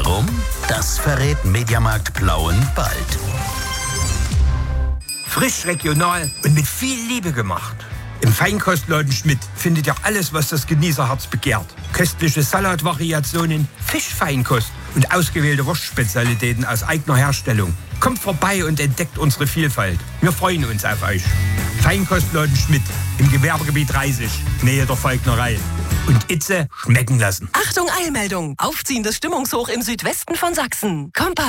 Warum? Das verrät Mediamarkt Plauen bald. Frisch, regional und mit viel Liebe gemacht. Im Feinkostladen Schmidt findet ihr alles, was das Genießerherz begehrt. Köstliche Salatvariationen, Fischfeinkost und ausgewählte Wurstspezialitäten aus eigener Herstellung. Kommt vorbei und entdeckt unsere Vielfalt. Wir freuen uns auf euch. Feinkostladen Schmidt im Gewerbegebiet 30, Nähe der Falknerei. Und Itze schmecken lassen. Achtung, Eilmeldung! Aufziehendes Stimmungshoch im Südwesten von Sachsen. Kompass.